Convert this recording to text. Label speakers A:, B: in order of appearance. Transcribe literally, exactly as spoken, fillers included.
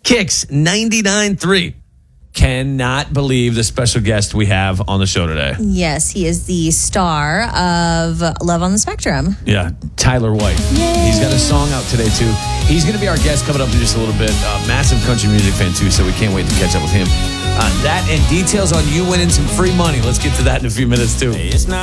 A: Kicks ninety-nine point three. Cannot believe the special guest we have on the show today.
B: Yes, he is the star of Love on the Spectrum.
A: Yeah, Tyler White.
B: Yay.
A: He's got a song out today, too. He's going to be our guest coming up in just a little bit. Uh, massive country music fan, too, so we can't wait to catch up with him. Uh, that and details on you winning some free money. Let's get to that in a few minutes, too.
C: It's not